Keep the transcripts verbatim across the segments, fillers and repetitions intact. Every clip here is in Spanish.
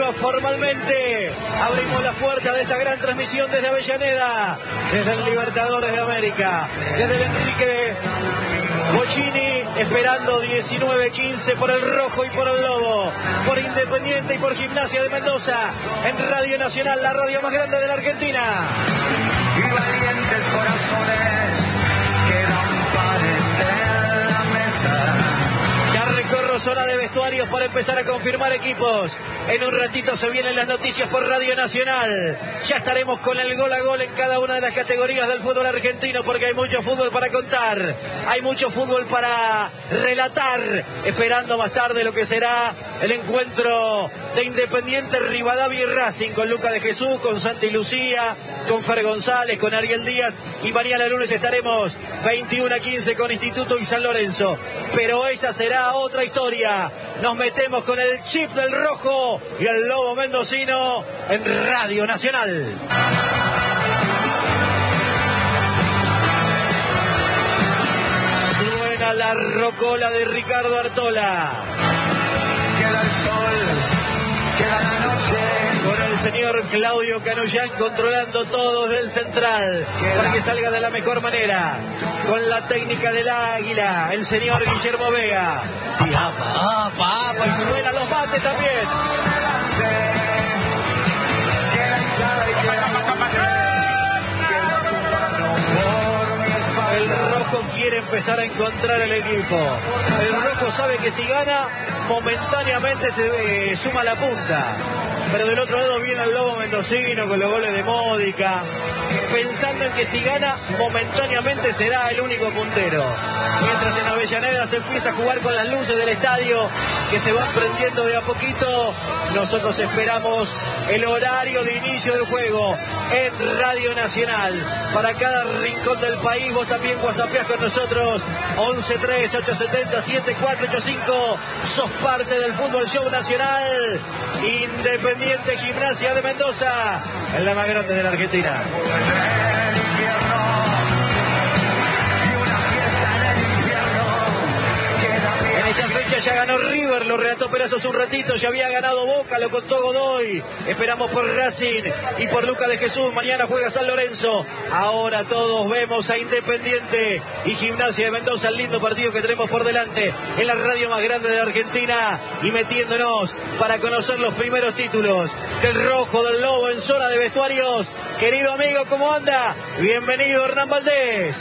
arriba formalmente. Abrimos las puertas de esta gran transmisión desde Avellaneda, desde el Libertadores de América, desde el Enrique Bocchini, esperando diecinueve quince por el Rojo y por el Lobo, por Independiente y por Gimnasia de Mendoza, en Radio Nacional, la radio más grande de la Argentina. Y valientes corazones quedan pares de la mesa. Ya recorro zona de vestuarios para empezar a confirmar equipos. En un ratito se vienen las noticias por Radio Nacional. Ya estaremos con el gol a gol en cada una de las categorías del fútbol argentino, porque hay mucho fútbol para contar, hay mucho fútbol para relatar, esperando más tarde lo que será el encuentro de Independiente, Rivadavia y Racing, con Luca de Jesús, con Santi Lucía, con Fer González, con Ariel Díaz, y mañana lunes estaremos veintiuno a quince con Instituto y San Lorenzo. Pero esa será otra historia. Nos metemos con el chip del Rojo y el Lobo mendocino en Radio Nacional. Suena la rocola de Ricardo Artola. Queda el sol, queda la noche. Con el señor Claudio Canullán controlando todo desde el central para que salga de la mejor manera. Con la técnica del águila, el señor Guillermo Vega. Sí, apa, apa, apa, y suenan los bates también. El Rojo quiere empezar a encontrar el equipo. El Rojo sabe que si gana, momentáneamente se eh, suma la punta. Pero del otro lado viene el Lobo mendocino con los goles de Módica, pensando en que si gana, momentáneamente será el único puntero. Mientras en Avellaneda se empieza a jugar con las luces del estadio, que se van prendiendo de a poquito, nosotros esperamos el horario de inicio del juego en Radio Nacional. Para cada rincón del país, vos también whatsappeás con nosotros, once tres ocho siete cero siete cuatro ocho cinco. Sos parte del Fútbol Show Nacional. Independiente, Gimnasia de Mendoza, en la más grande de la Argentina. En esta fecha ya ganó River, lo relató Perazo hace un ratito, ya había ganado Boca, lo contó Godoy. Esperamos por Racing y por Luca de Jesús. Mañana juega San Lorenzo. Ahora todos vemos a Independiente y Gimnasia de Mendoza, el lindo partido que tenemos por delante en la radio más grande de la Argentina, y metiéndonos para conocer los primeros títulos del Rojo, del Lobo en zona de vestuarios. Querido amigo, ¿cómo anda? Bienvenido, Hernán Valdés.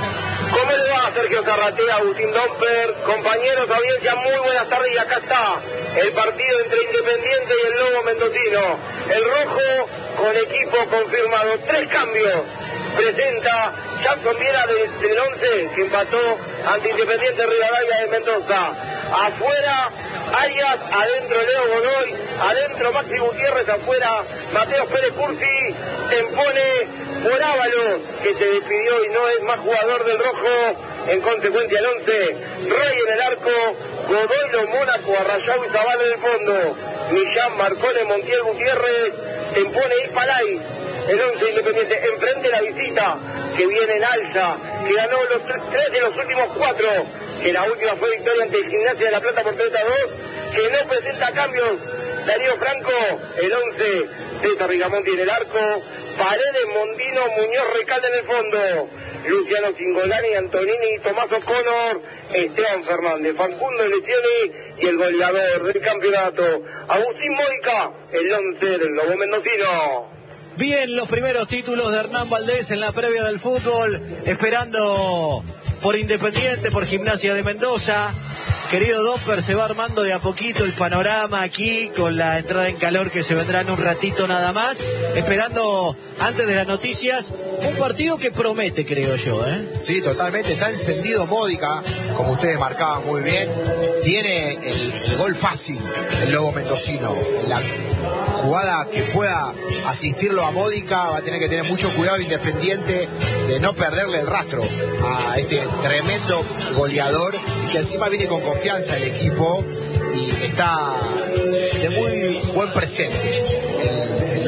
¿Cómo le va, Sergio Carratea, Agustín Domper? Compañeros, audiencia, muy buenas tardes, y acá está el partido entre Independiente y el Lobo mendocino. El Rojo con equipo confirmado, tres cambios. Presenta Jackson Viera del once, que empató ante Independiente Rivadavia de Mendoza. Afuera, Arias, adentro Leo Godoy, adentro Maxi Gutiérrez, afuera Mateo Pérez Cursi, Tempone por Ábalos, que se despidió y no es más jugador del Rojo. En consecuencia el once, Rey en el arco, Godoy, Los Mónaco, Arrayado y Zavala en el fondo, Millán, Marcone, Montiel, Gutiérrez, Tempone y Palay. El once Independiente enfrente la visita, que viene en alza, que ganó los tres de los últimos cuatro, que la última fue victoria ante Gimnasia de la Plata por tres a dos, que no presenta cambios. Darío Franco, el once, César Rigamonti en el arco, Paredes, Mondino, Muñoz, Recalde en el fondo, Luciano Cingolani, Antonini, Tomás O'Connor, Esteban Fernández, Facundo Lecioni y el goleador del campeonato, Agustín Módica, el once del Lobo mendocino. Bien, los primeros títulos de Hernán Valdés en la previa del fútbol, esperando por Independiente, por Gimnasia de Mendoza. Querido Domper, se va armando de a poquito el panorama aquí, con la entrada en calor que se vendrá en un ratito nada más, esperando, antes de las noticias, un partido que promete, creo yo, ¿eh? Sí, totalmente, está encendido Módica, como ustedes marcaban muy bien, tiene el, el gol fácil, el Lobo mendocino, la jugada que pueda asistirlo a Módica, va a tener que tener mucho cuidado Independiente de no perderle el rastro a este tremendo goleador, y que encima viene con confianza el equipo y está de muy buen presente el, el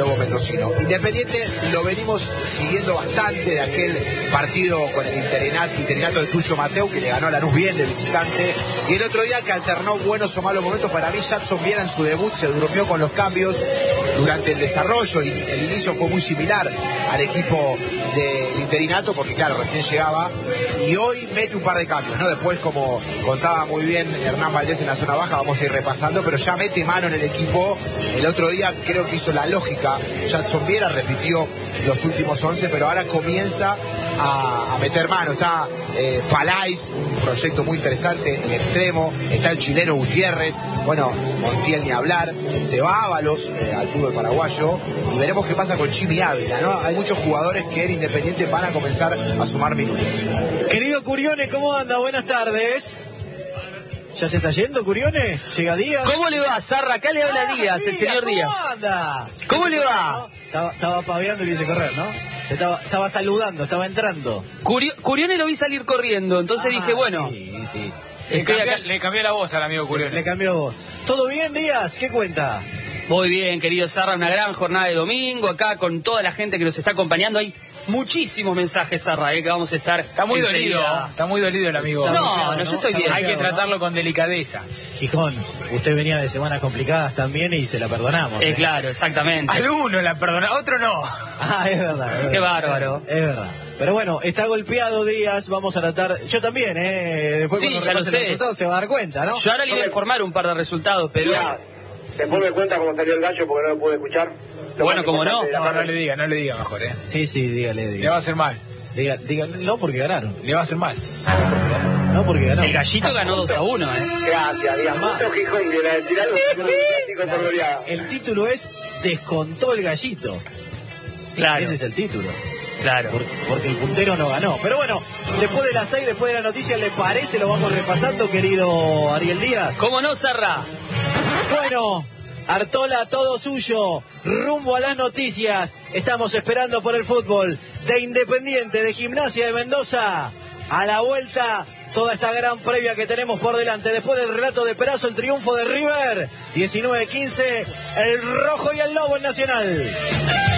Lobo mendocino. Independiente lo venimos siguiendo bastante de aquel partido con el interinato, interinato de Tuyo Mateu, que le ganó a Lanús bien de visitante, y el otro día que alternó buenos o malos momentos. Para mí Jadson Viera en su debut se durmió con los cambios durante el desarrollo, y el inicio fue muy similar al equipo del interinato, porque claro, recién llegaba, y hoy mete un par de cambios, ¿no? Después, como contaba muy bien Hernán Valdés en la zona baja, vamos a ir repasando, pero ya mete mano en el equipo. El otro día creo que hizo la lógica Jadson Viera, repitió los últimos once, pero ahora comienza a, a meter mano. Está eh, Palais, un proyecto muy interesante en extremo, está el chileno Gutiérrez, bueno, Montiel ni hablar, se va Ábalos eh, al fútbol paraguayo, y veremos qué pasa con Jimmy Ávila, ¿no? Hay muchos jugadores que en Independiente van a comenzar a sumar minutos. Querido Curione, ¿cómo anda? Buenas tardes. ¿Ya se está yendo, Curione? ¿Llega Díaz? ¿Cómo le va, Zarra? Acá le habla Ah, Díaz, el señor Díaz. ¿Cómo anda? ¿Cómo le va? Estaba, estaba paveando y le hice correr, ¿no? Estaba, estaba saludando, estaba entrando. Curio, Curione lo vi salir corriendo, entonces Ah, dije, bueno, Sí, sí. Le estoy cambié, acá. le cambié la voz al amigo Le, Curione. le cambió voz. ¿Todo bien, Díaz? ¿Qué cuenta? Muy bien, querido Zarra, una gran jornada de domingo, acá con toda la gente que nos está acompañando. Hay muchísimos mensajes, Zarra, eh, que vamos a estar. Está muy enseguida. dolido, está muy dolido el amigo. Está No, golpeado, no, yo estoy Está bien. Hay que golpeado, ¿no? tratarlo con delicadeza. Gijón, usted venía de semanas complicadas también y se la perdonamos. Eh, ¿eh? claro, exactamente. Alguno la perdona, otro no. Ah, es verdad. Es Qué verdad, bárbaro. Es verdad. Pero bueno, está golpeado Díaz, vamos a tratar... Yo también, ¿eh? Después Sí, cuando ya lo repase sé. los resultados se va a dar cuenta, ¿no? Yo ahora le voy a informar un par de resultados, pero... Ya, después me cuenta cómo salió el gallo porque no lo pude escuchar. Lo Bueno, más como no. importante de la No, no carrera. le diga, no le diga mejor, eh. Sí, sí, dígale, Le va a dígale. hacer mal, Diga, diga, no porque ganaron. le va a hacer mal. No porque ganaron. El gallito ganó dos a uno, ¿eh? Gracias, Díaz. Mucho Gijón que la decir algo que no es clásico por goleada. El título es Descontó el gallito. Claro, Ese es el título. claro. Por- porque el puntero no ganó. Pero bueno, después de las seis, después de la noticia, ¿le parece? Lo vamos repasando, querido Ariel Díaz. ¿Cómo no, Zarra? Bueno, Artola, todo suyo. Rumbo a las noticias. Estamos esperando por el fútbol de Independiente, de Gimnasia de Mendoza. A la vuelta, toda esta gran previa que tenemos por delante. Después del relato de Perazo, el triunfo de River. diecinueve quince, el rojo y el lobo en Nacional.